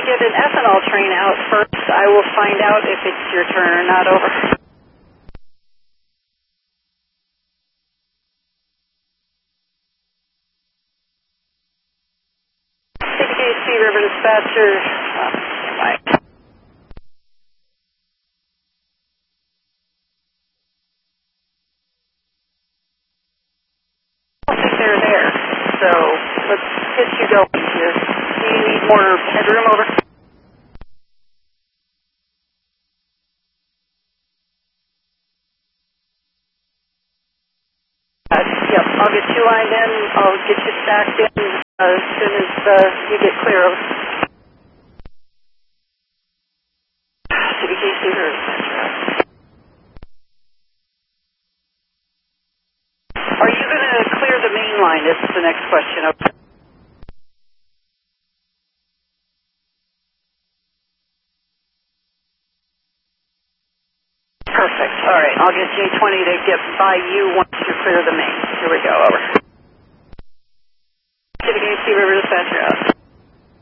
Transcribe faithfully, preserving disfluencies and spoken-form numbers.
get an ethanol train out first. I will find out if it's your turn or not. Over. C B K C River Dispatcher. Uh, standby. I don't think they're there, so let's get you going here. Do you need more headroom? Over. Uh, yep, I'll get you lined in. I'll get you stacked in uh, as soon as uh, you get clear of C B K C River Dispatcher. Are you going to clear the main line? This is the next question. Okay. Perfect. All right. I'll get J twenty to get by you once you clear the main. Here we go. Over. C B K C River Dispatcher out.